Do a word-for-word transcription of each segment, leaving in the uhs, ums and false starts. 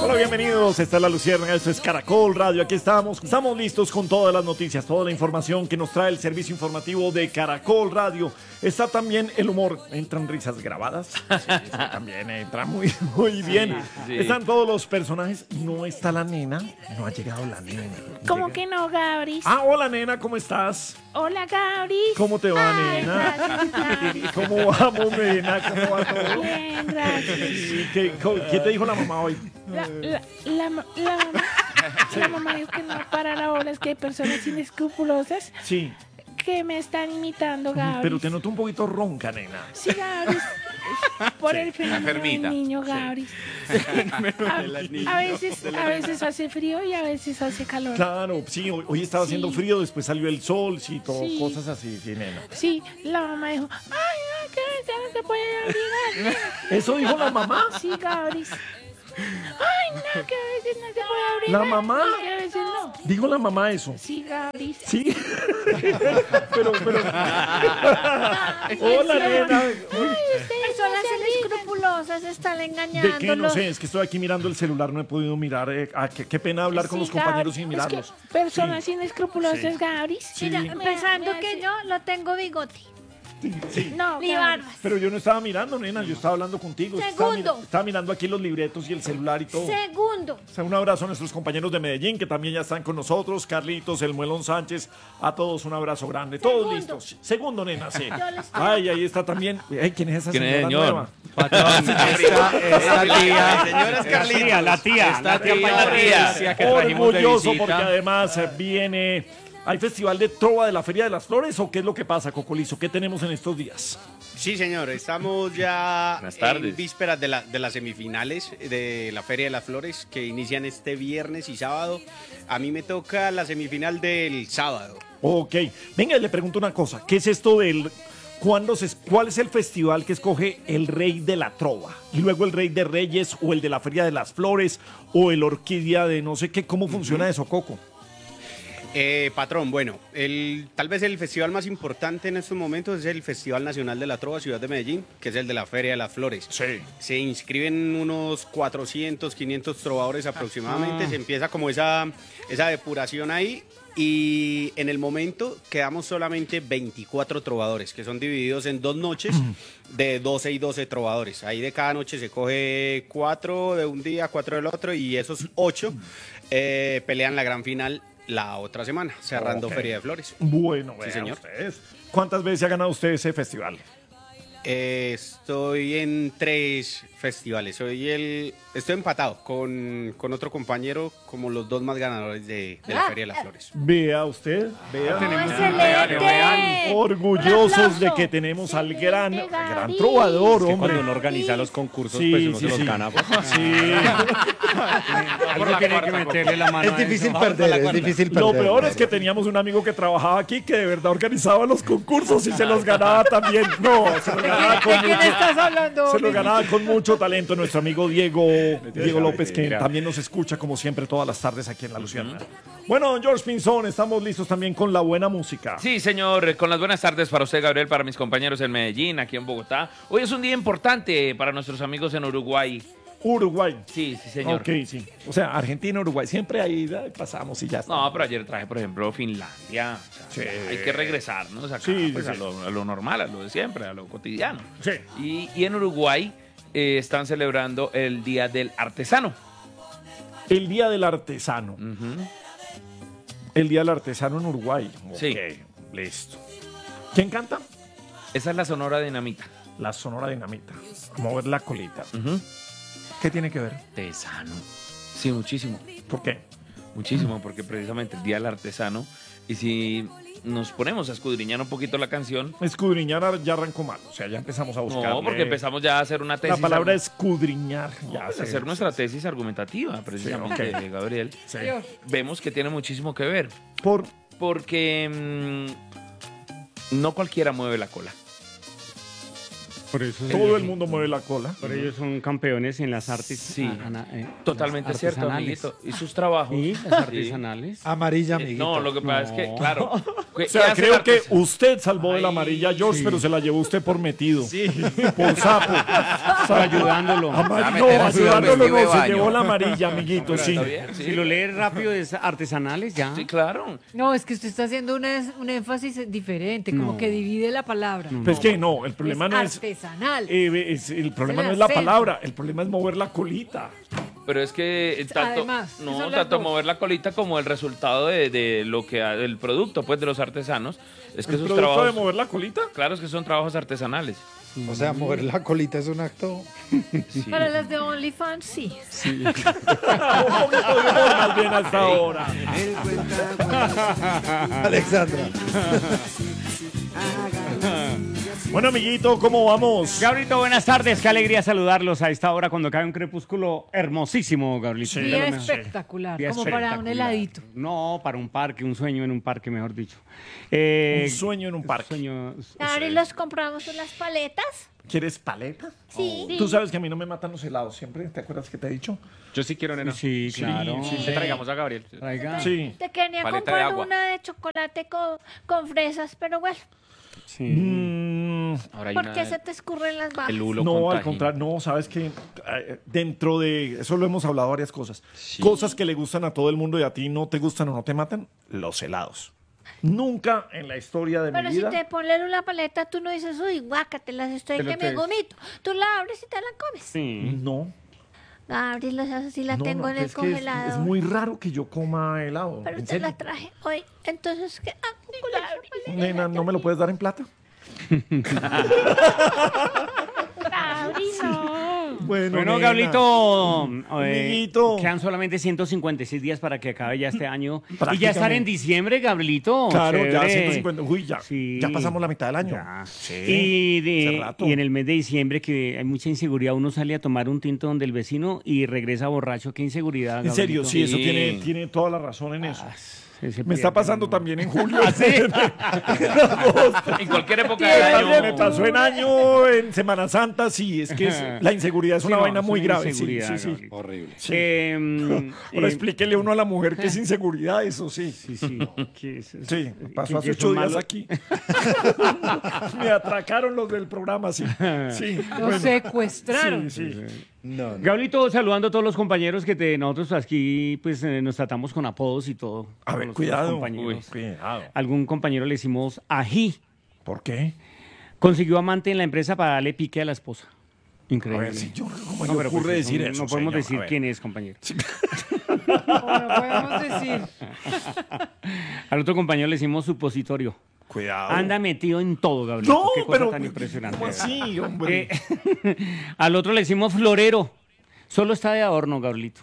Hola, bienvenidos. Esta es La Luciérnaga, esto es Caracol Radio. Aquí estamos. Estamos listos con todas las noticias, toda la información que nos trae el servicio informativo de Caracol Radio. Está también el humor. Entran risas grabadas. Sí, sí, también entra muy, muy bien. Sí, sí. Están todos los personajes. No está la nena. No ha llegado la nena. ¿Cómo Llega. que no, Gabris? Ah, hola, nena. ¿Cómo estás? Hola, Gabris. ¿Cómo te va, Ay, nena? gracias, Gabris. ¿Cómo vamos, nena? ¿Cómo va todo? Bien, gracias. ¿Qué, ¿Qué te dijo la mamá hoy? La, la, la, ma- la mamá, la mamá dijo que no para la bola, es que hay personas inescrupulosas Sí. que me están imitando, Gabris. Pero te noto un poquito ronca, nena. Sí, Gabris. Por el fenómeno enfermita. del niño, Gabris. A, a veces, a veces hace frío y a veces hace calor. Claro, sí, hoy, hoy estaba haciendo Sí. frío, después salió el sol, sí, todo, Sí. cosas así, sí, nena. Sí, la mamá dijo, ay, no, que ya no se puede abrigar. ¿Eso dijo la mamá? Sí, Gabris. Ay, no, que a veces no se puede abrigar. ¿La mamá? Y que a veces no. ¿Dijo la mamá eso? Sí, Gabris. Sí. pero, pero. Hola, nena. Ay, ustedes Son las no se inescrupulosas, están ¿De qué? engañando. No sé, es que estoy aquí mirando el celular, no he podido mirar. Eh, ah, qué, qué pena hablar con Sí, los compañeros Gabris, sin es mirarlos. que personas Sí. inescrupulosas, Sí. Gabris. Sí. Mira, Sí. empezando Me- me que hace- yo lo tengo bigote, Sí. No, ni Gabris. barbas. Pero yo no estaba mirando, nena, yo estaba hablando contigo. Estaba, Segundo. mira- estaba mirando aquí los libretos y el celular y todo. Segundo, O sea, un abrazo a nuestros compañeros de Medellín que también ya están con nosotros, Carlitos, el Muelón Sánchez, a todos un abrazo grande, todos Segundo. listos. Segundo, nena, sí. Yo les- Ay, ahí está también. Ay, ¿quién es esa ¿Quién es, señora señor? nueva? Patrón, esta, esta tía, Señora tía, la tía, Esta la tía tía, Patricia que trajimos de Orgulloso visita. porque además eh, viene. ¿Hay festival de trova de la Feria de las Flores o qué es lo que pasa, Cocolizo? ¿Qué tenemos en estos días? Sí, señor, estamos ya Buenas tardes. en vísperas de, la- de las semifinales de la Feria de las Flores que inician este viernes y sábado. A mí me toca la semifinal del sábado. Ok. Venga, le pregunto una cosa. ¿Qué es esto del... ¿Cuándo se, ¿Cuál es el festival que escoge el rey de la trova? Y luego el rey de reyes o el de la Feria de las Flores o el orquídea de no sé qué. ¿Cómo funciona eso, Coco? Eh, patrón, bueno, el, tal vez el festival más importante en estos momentos es el Festival Nacional de la Trova Ciudad de Medellín, que es el de la Feria de las Flores. Sí. Se inscriben unos cuatrocientos, quinientos trovadores aproximadamente, se empieza como esa, esa depuración ahí y en el momento quedamos solamente veinticuatro trovadores, que son divididos en dos noches de doce y doce trovadores. Ahí de cada noche se coge cuatro de un día, cuatro del otro y esos ocho eh, pelean la gran final la otra semana, cerrando Ok. Feria de Flores. Bueno, Sí, vean señor. ustedes. ¿Cuántas veces ha ganado usted ese festival? Eh, estoy en tres festivales. Soy el, estoy empatado con, con otro compañero como los dos más ganadores de, de la Ah. Feria de las Flores. Vea usted, vea. ¡Oh, real, excelente! Orgullosos Un de aplauso. que tenemos al gran, Excelente, gran Gabriel. trovador, Que hombre. cuando uno organiza los concursos, Sí, pues uno sí, se los sí. gana. Pues. Sí. Algo tiene que meterle la mano. Es difícil perder, es difícil perder. Lo peor es que teníamos un amigo que trabajaba aquí que de verdad organizaba los concursos y se los ganaba también. No, se los ganaba con ¿De quién mucho, estás hablando? se los ganaba con mucho talento nuestro amigo Diego, Diego López, que Mira. también nos escucha como siempre todas las tardes aquí en La Luciana. Bueno, don George Pinzón, estamos listos también con la buena música. Sí, señor, con las buenas tardes para usted, Gabriel, para mis compañeros en Medellín, aquí en Bogotá. Hoy es un día importante para nuestros amigos en Uruguay. Uruguay. Sí, sí, señor. Ok, sí. O sea, Argentina, Uruguay, siempre ahí ahí pasamos y ya está. No, pero ayer traje, por ejemplo, Finlandia. O sea, Sí. hay que regresarnos acá Sí, pues, sí, a, sí. lo, a lo normal, a lo de siempre, a lo cotidiano. Sí. Y, y en Uruguay eh, están celebrando el Día del Artesano. El Día del Artesano. Ujú. El Día del Artesano en Uruguay. Sí. Ok, listo. ¿Quién canta? Esa es la Sonora Dinamita. La Sonora Dinamita. Mover la colita. Ujú. ¿Qué tiene que ver? Artesano. Sí, muchísimo. ¿Por qué? Muchísimo, porque precisamente el Día del Artesano. Y si nos ponemos a escudriñar un poquito la canción. Escudriñar ya arrancó mal. O sea, ya empezamos a buscar. No, porque empezamos ya a hacer una La tesis. palabra escudriñar. Ya a se- hacer nuestra tesis argumentativa, precisamente, Sí, ok. Gabriel. Sí. Vemos que tiene muchísimo que ver. Por. Porque mm, no cualquiera mueve la cola. Por eso Todo el mundo mueve la cola. Por ellos son campeones en las artes. Sí. ah, ana- eh, Totalmente las cierto, artesanales. amiguito. Y sus trabajos. Y las artesanales. Amarilla, Eh, amiguito. No, lo que pasa es que, No. claro, ¿Qué- O sea, qué hace creo el que artesano? usted salvó de la amarilla a George, pero se la llevó usted por metido. Por sapo. Para ayudándolo. Amar- Va a no, meter así ayudándolo al vestido de no, se baño. llevó la amarilla, amiguito, sí. Está bien, sí. Si lo lee rápido es artesanales ya. Sí, claro. No, es que usted está haciendo un, es- un énfasis diferente, como No. que divide la palabra. Pues que no, el problema no es... artesanal. eh, es- el problema el no es la acento. palabra, el problema es mover la colita. Pero es que eh, tanto, Además, no, son las tanto dos. mover la colita como el resultado de, de lo que ha- del producto, pues de los artesanos, es que ¿El esos producto trabajos, de mover la colita? claro, es que son trabajos artesanales. O sea, mover la colita es un acto. Para las de OnlyFans, sí. Un poquito de humor más bien hasta ahora. Alexandra. Bueno, amiguito, ¿cómo vamos? Gabrielito, buenas tardes. Qué alegría saludarlos a esta hora cuando cae un crepúsculo hermosísimo, Gabrielito. Sí. De Día lo mejor. espectacular, Día como para un espectacular. heladito. No, para un parque, un sueño en un parque, mejor dicho. Eh, Un sueño en un parque. sueño- Ahora y los compramos unas paletas. ¿Quieres paleta? Sí. Tú sabes que a mí no me matan los helados siempre, ¿te acuerdas que te he dicho? Yo sí quiero, nena. Sí, claro. sí, Que traigamos a Gabriel. Traiga. Sí. Te quería Paleta de comprar agua. una de chocolate con, con fresas, pero bueno, Sí. Mm, Ahora hay ¿por una qué se te escurren las babas? el lulo no, con al tajín. contrario, no, sabes que eh, dentro de eso lo hemos hablado varias cosas. Cosas que le gustan a todo el mundo y a ti no te gustan o no te matan, los helados. Nunca en la historia de Pero mi si vida. te ponen una paleta, tú no dices, uy, guácatelas, estoy Pero que te- me vomito. Tú la abres y te la comes. Sí. No. Gabriel, o sea, si la no, tengo no, en el es que es- congelador. es, muy raro que yo coma helado. Pero ¿En te la serio? traje hoy. Entonces, ¿qué? Ah, Gabriel. Nena, ¿no me lo puedes dar en plata? Gabriel, no. Bueno, Bueno, nena. Gablito, eh, Amiguito. quedan solamente ciento cincuenta y seis días para que acabe ya este año. Y ya estar Prácticamente. en diciembre, Gablito. Claro, ya chévere. ciento cincuenta. Uy, ya. Sí. Ya pasamos la mitad del año. Ya. Sí. Y, de- hace rato. y en el mes de diciembre, que hay mucha inseguridad, uno sale a tomar un tinto donde el vecino y regresa borracho. Qué inseguridad. En serio, Gablito. sí, eso Sí. tiene, tiene toda la razón en eso. Se Me está pierde, pasando ¿no? también en julio. ¿Ah, sí? En cualquier época del También año. me pasó en año, en Semana Santa, sí, es que es- la inseguridad es Sí, una no, vaina es muy una grave. Sí, inseguridad, sí, sí. Gablito. Horrible. Sí. Eh, Ahora eh, explíquele uno a la mujer que es inseguridad, eso sí. Sí, sí. que es- es- Sí, pasó que- hace que ocho son días malos. aquí. Me atracaron los del programa, sí. Sí, Lo bueno. secuestraron. Sí, sí. No, no. Gablito, saludando a todos los compañeros que te- nosotros aquí pues eh, nos tratamos con apodos y todo. A Todos ver, los cuidado. compañeros. Cuidado. Algún compañero le decimos ají. ¿Por qué? Consiguió amante en la empresa para darle pique a la esposa. A Increíble. ver, si yo, ¿cómo No, le pero ocurre pues, decir no, eso? no podemos señor? A decir ver. quién es, compañero. Bueno, podemos decir. Al otro compañero le decimos supositorio. Cuidado. Anda metido en todo, Gabriel. No, Qué cosa pero. tan impresionante. ¿Cómo así, hombre? Eh, al otro le decimos florero. Solo está de adorno, Gablito.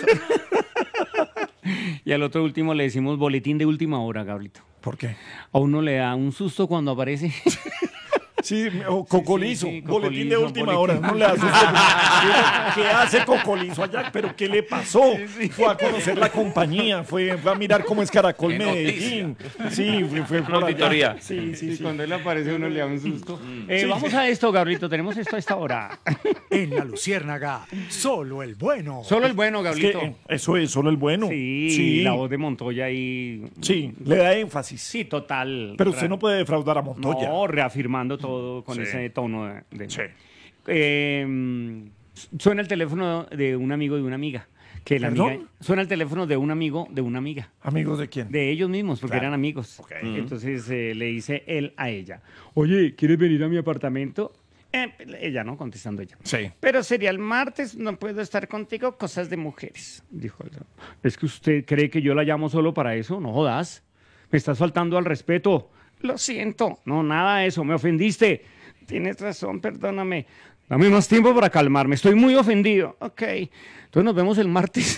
Y al otro último le decimos boletín de última hora, Gablito. ¿Por qué? A uno le da un susto cuando aparece. Sí, o cocolizo, sí, boletín de cocolizo, última boletín. hora. No le asusta. ¿Qué hace cocolizo allá? ¿Pero qué le pasó? Fue a conocer la compañía, fue, fue a mirar cómo es Caracol Qué Medellín. Sí, fue, fue por allá. auditoría. Sí, sí, sí. Cuando él aparece uno le da un susto. Eh, Sí. Vamos a esto, Gablito. Tenemos esto a esta hora. En la Luciérnaga, solo el bueno. Solo el bueno, Es Gablito. que, eh, eso es solo el bueno. Sí, sí, la voz de Montoya ahí. sí, le da énfasis. Sí, total. Pero usted no puede defraudar a Montoya. No, reafirmando todo con Sí. ese tono de... de- Sí. Eh, suena el teléfono de un amigo y una amiga. Que la ¿Perdón? amiga, suena el teléfono de un amigo de una amiga. ¿Amigos de quién? De ellos mismos, porque Claro. eran amigos. Ok. Entonces eh, le dice él a ella, oye, ¿quieres venir a mi apartamento? Eh, ella, ¿no? Contestando ella. Sí. Pero sería el martes, no puedo estar contigo, cosas de mujeres. Dijo ella. Es que usted cree que yo la llamo solo para eso, no jodas. Me estás faltando al respeto. Lo siento. No, nada de eso, me ofendiste. Tienes razón, perdóname. Dame más tiempo para calmarme, estoy muy ofendido. Ok, entonces nos vemos el martes.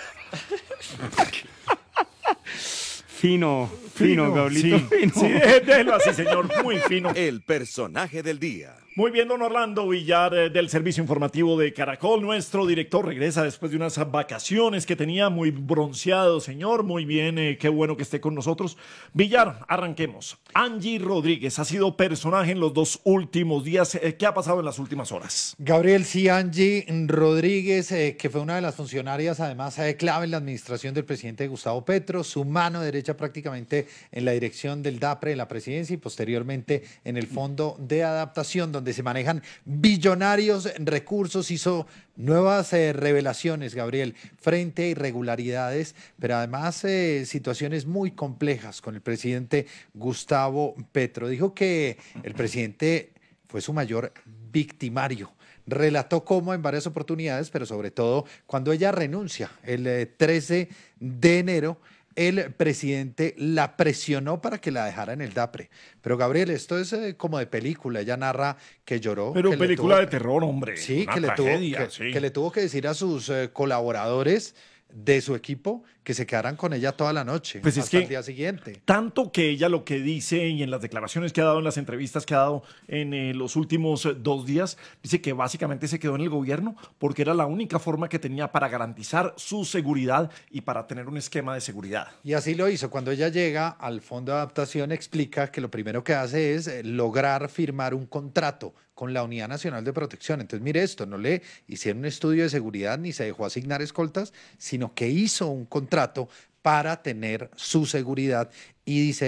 Fino, fino, Gablito. Sí, fino. sí, déjelo así, señor. Muy fino. El personaje del día. Muy bien, don Orlando Villar, eh, del Servicio Informativo de Caracol. Nuestro director regresa después de unas vacaciones que tenía, muy bronceado, señor. Muy bien, eh, qué bueno que esté con nosotros. Villar, arranquemos. Angie Rodríguez ha sido personaje en los dos últimos días. Eh, ¿Qué ha pasado en las últimas horas? Gabriel, sí, Angie Rodríguez, eh, que fue una de las funcionarias, además, eh, clave en la administración del presidente Gustavo Petro, su mano derecha prácticamente en la dirección del DAPRE, de la presidencia, y posteriormente en el Fondo de Adaptación, donde se manejan billonarios recursos, hizo nuevas eh, revelaciones, Gabriel, frente a irregularidades, pero además eh, situaciones muy complejas con el presidente Gustavo Petro. Dijo que el presidente fue su mayor victimario. Relató cómo en varias oportunidades, pero sobre todo cuando ella renuncia el eh, trece de enero, el presidente la presionó para que la dejara en el DAPRE. Pero Gabriel, esto es eh, como de película. Ella narra que lloró. Pero que película tuvo, de terror, hombre. Sí, Una que le, tuvo, tragedia, que, sí. que le tuvo que decir a sus eh, colaboradores de su equipo que se quedaran con ella toda la noche, Pues es hasta que- el día siguiente. Tanto que ella lo que dice y en las declaraciones que ha dado, en las entrevistas que ha dado en eh, los últimos eh, dos días, dice que básicamente se quedó en el gobierno porque era la única forma que tenía para garantizar su seguridad y para tener un esquema de seguridad. Y así lo hizo. Cuando ella llega al Fondo de Adaptación, explica que lo primero que hace es eh, lograr firmar un contrato con la Unidad Nacional de Protección. Entonces, mire esto, no le hicieron un estudio de seguridad ni se dejó asignar escoltas, sino que hizo un contrato para tener su seguridad y dice